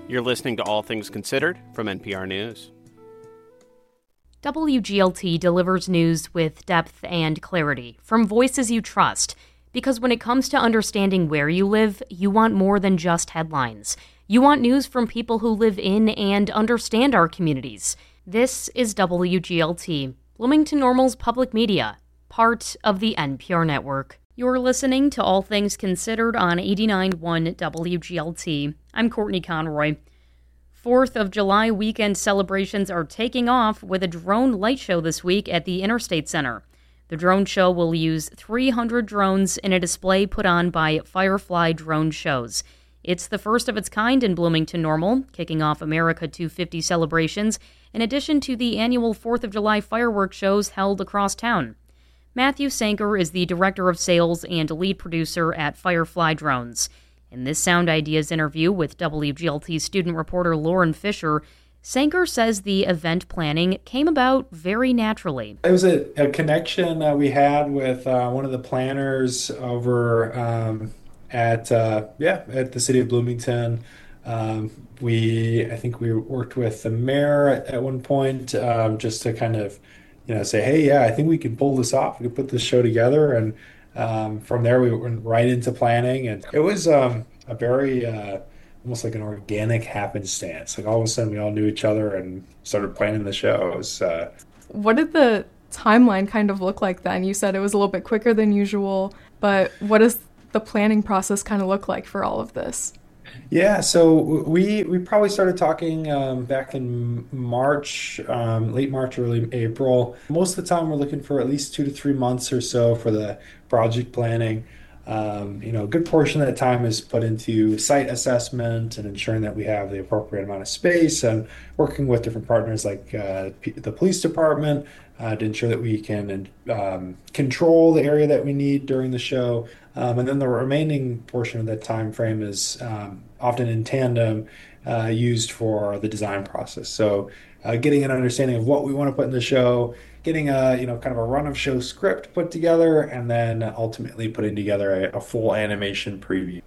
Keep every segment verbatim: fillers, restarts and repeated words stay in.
You're listening to All Things Considered from N P R News. W G L T delivers news with depth and clarity from voices you trust. Because when it comes to understanding where you live, you want more than just headlines. You want news from people who live in and understand our communities. This is W G L T, Bloomington Normal's public media, part of the N P R network. You're listening to All Things Considered on eighty-nine point one W G L T. I'm Courtney Conroy. Fourth of July weekend celebrations are taking off with a drone light show this week at the Interstate Center. The drone show will use three hundred drones in a display put on by Firefly Drone Shows. It's the first of its kind in Bloomington Normal, kicking off America two fifty celebrations, in addition to the annual fourth of July fireworks shows held across town. Matthew Sanker is the director of sales and lead producer at Firefly Drones. In this Sound Ideas interview with W G L T student reporter Lauren Fisher, Sanker says the event planning came about very naturally. It was a, a connection uh, we had with uh, one of the planners over um, at uh, yeah at the city of Bloomington. Um, we I think we worked with the mayor at, at one point um, just to kind of you know say, hey, yeah, I think we can pull this off. We can put this show together, and um, from there we went right into planning, and it was um, a very uh, almost like an organic happenstance. Like all of a sudden we all knew each other and started planning the show. It was, uh, what did the timeline kind of look like then? You said it was a little bit quicker than usual, but what does the planning process kind of look like for all of this? Yeah, so we we probably started talking um, back in March, um, late March, early April. Most of the time we're looking for at least two to three months or so for the project planning. Um, you know, a good portion of that time is put into site assessment and ensuring that we have the appropriate amount of space and working with different partners like uh, P- the police department uh, to ensure that we can um, control the area that we need during the show. Um, and then the remaining portion of that time frame is um, often in tandem uh, used for the design process. So uh, getting an understanding of what we want to put in the show, getting a you know kind of a run of show script put together, and then ultimately putting together a, a full animation preview.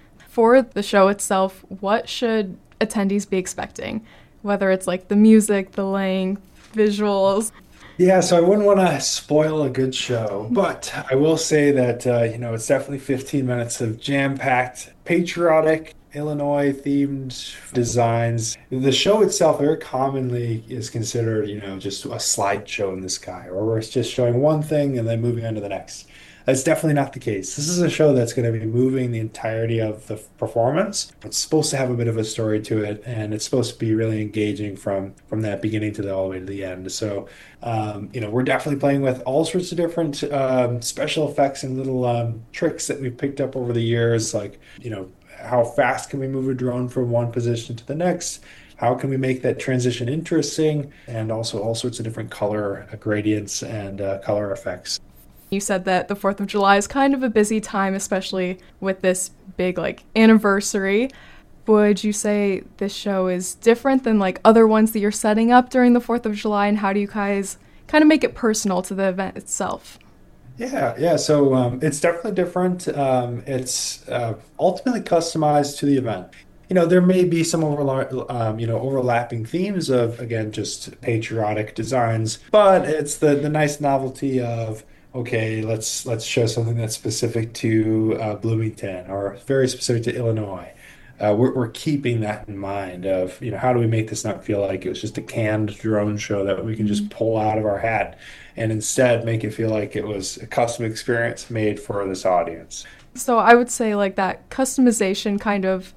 For the show itself, what should attendees be expecting? Whether it's like the music, the length, visuals. Yeah, so I wouldn't want to spoil a good show, but I will say that uh, you know it's definitely fifteen minutes of jam-packed, patriotic, Illinois-themed designs. The show itself very commonly is considered, you know, just a slideshow in the sky, or where it's just showing one thing and then moving on to the next. That's definitely not the case. This is a show that's going to be moving the entirety of the performance. It's supposed to have a bit of a story to it, and it's supposed to be really engaging from from that beginning to the all the way to the end. So, um, you know, we're definitely playing with all sorts of different um, special effects and little um, tricks that we've picked up over the years, like, you know, how fast can we move a drone from one position to the next? How can we make that transition interesting? And also all sorts of different color gradients and uh, color effects. You said that the fourth of July is kind of a busy time, especially with this big, like, anniversary. Would you say this show is different than, like, other ones that you're setting up during the fourth of July, and how do you guys kind of make it personal to the event itself? Yeah, yeah. So um, it's definitely different. Um, it's uh, ultimately customized to the event. You know, there may be some overla- um, you know, overlapping themes of, again, just patriotic designs, but it's the, the nice novelty of, okay, let's let's show something that's specific to uh, Bloomington or very specific to Illinois. Uh, we're, we're keeping that in mind of, you know, how do we make this not feel like it was just a canned drone show that we can just pull out of our hat, and instead make it feel like it was a custom experience made for this audience. So I would say like that customization kind of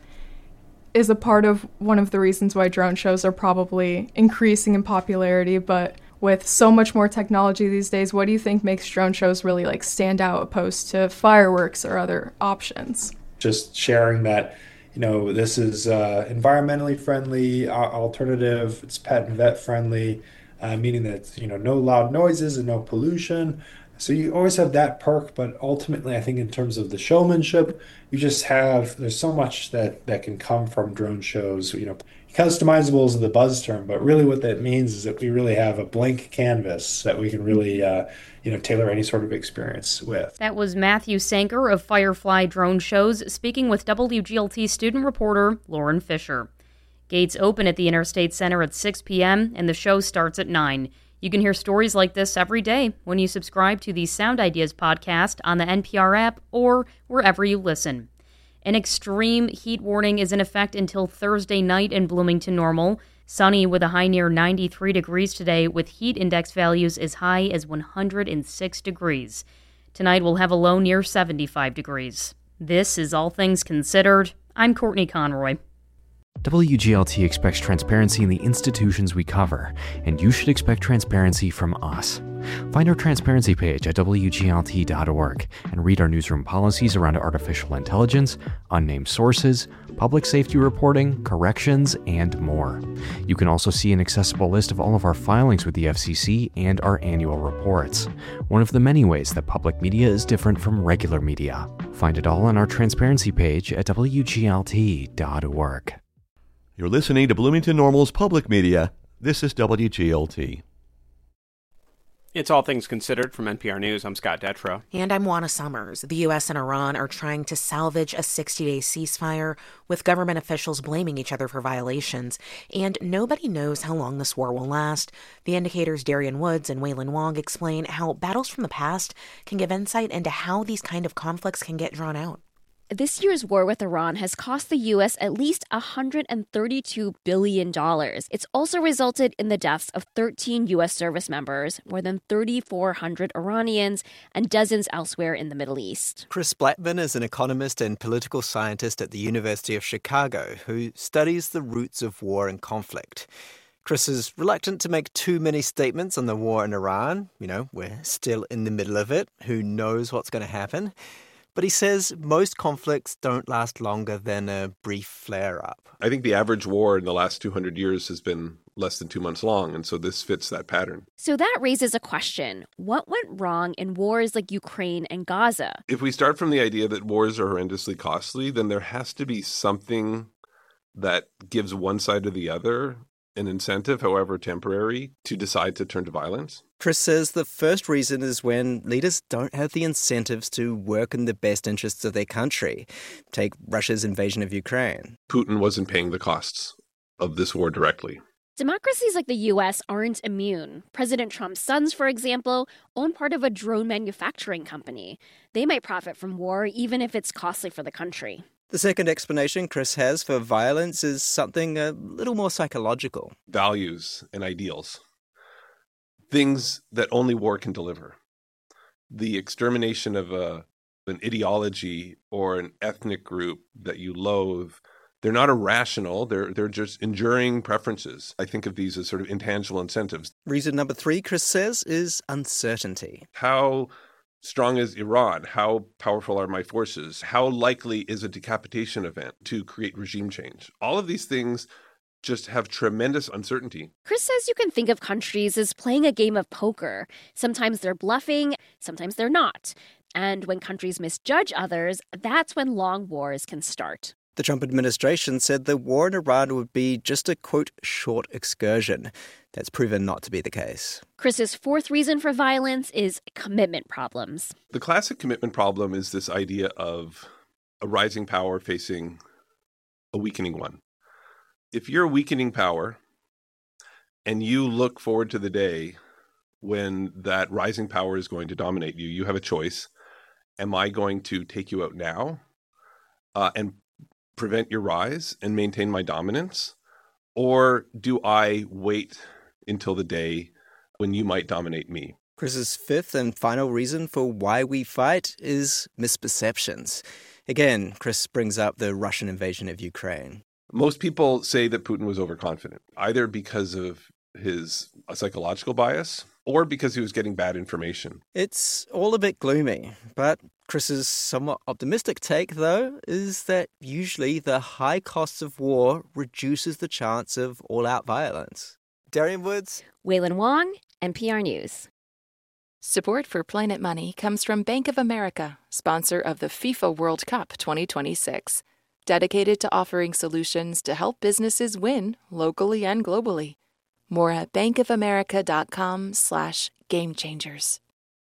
is a part of one of the reasons why drone shows are probably increasing in popularity, but with so much more technology these days, what do you think makes drone shows really like stand out opposed to fireworks or other options? Just sharing that, you know, this is uh, environmentally friendly, uh, alternative, it's pet and vet friendly, uh, meaning that, you know, no loud noises and no pollution. So you always have that perk, but ultimately I think in terms of the showmanship, you just have, there's so much that, that can come from drone shows. You know, customizable is the buzz term, but really what that means is that we really have a blank canvas that we can really, uh, you know, tailor any sort of experience with. That was Matthew Sanker of Firefly Drone Shows speaking with W G L T student reporter Lauren Fisher. Gates open at the Interstate Center at six p.m., and the show starts at nine. You can hear stories like this every day when you subscribe to the Sound Ideas podcast on the N P R app or wherever you listen. An extreme heat warning is in effect until Thursday night in Bloomington Normal. Sunny with a high near ninety-three degrees today, with heat index values as high as one hundred six degrees. Tonight we'll have a low near seventy-five degrees. This is All Things Considered. I'm Courtney Conroy. W G L T expects transparency in the institutions we cover, and you should expect transparency from us. Find our transparency page at W G L T dot org and read our newsroom policies around artificial intelligence, unnamed sources, public safety reporting, corrections, and more. You can also see an accessible list of all of our filings with the F C C and our annual reports, one of the many ways that public media is different from regular media. Find it all on our transparency page at W G L T dot org. You're listening to Bloomington Normal's Public Media. This is W G L T. It's All Things Considered from N P R News. I'm Scott Detrow. And I'm Juana Summers. The U S and Iran are trying to salvage a sixty-day ceasefire, with government officials blaming each other for violations. And nobody knows how long this war will last. The Indicator's Darian Woods and Waylon Wong explain how battles from the past can give insight into how these kind of conflicts can get drawn out. This year's war with Iran has cost the U S at least one hundred thirty-two billion dollars. It's also resulted in the deaths of thirteen U S service members, more than three thousand four hundred Iranians, and dozens elsewhere in the Middle East. Chris Blackman is an economist and political scientist at the University of Chicago who studies the roots of war and conflict. Chris is reluctant to make too many statements on the war in Iran. You know, we're still in the middle of it. Who knows what's going to happen? But he says most conflicts don't last longer than a brief flare-up. I think the average war in the last two hundred years has been less than two months long, and so this fits that pattern. So that raises a question. What went wrong in wars like Ukraine and Gaza? If we start from the idea that wars are horrendously costly, then there has to be something that gives one side or the other an incentive, however temporary, to decide to turn to violence. Chris says the first reason is when leaders don't have the incentives to work in the best interests of their country. Take Russia's invasion of Ukraine. Putin wasn't paying the costs of this war directly. Democracies like the U S aren't immune. President Trump's sons, for example, own part of a drone manufacturing company. They might profit from war even if it's costly for the country. The second explanation Chris has for violence is something a little more psychological. Values and ideals. Things that only war can deliver. The extermination of a, an ideology or an ethnic group that you loathe, they're not irrational, they're, they're just enduring preferences. I think of these as sort of intangible incentives. Reason number three, Chris says, is uncertainty. How strong is Iran? How powerful are my forces? How likely is a decapitation event to create regime change? All of these things just have tremendous uncertainty. Chris says you can think of countries as playing a game of poker. Sometimes they're bluffing, sometimes they're not. And when countries misjudge others, that's when long wars can start. The Trump administration said the war in Iran would be just a, quote, short excursion. That's proven not to be the case. Chris's fourth reason for violence is commitment problems. The classic commitment problem is this idea of a rising power facing a weakening one. If you're a weakening power and you look forward to the day when that rising power is going to dominate you, you have a choice. Am I going to take you out now uh, and prevent your rise and maintain my dominance? Or do I wait until the day when you might dominate me? Chris's fifth and final reason for why we fight is misperceptions. Again, Chris brings up the Russian invasion of Ukraine. Most people say that Putin was overconfident, either because of his psychological bias or because he was getting bad information. It's all a bit gloomy, but Chris's somewhat optimistic take, though, is that usually the high costs of war reduces the chance of all-out violence. Darian Woods. Waylon Wong, N P R News. Support for Planet Money comes from Bank of America, sponsor of the FIFA World Cup twenty twenty-six, dedicated to offering solutions to help businesses win locally and globally. More at bankofamerica.com slash game changers.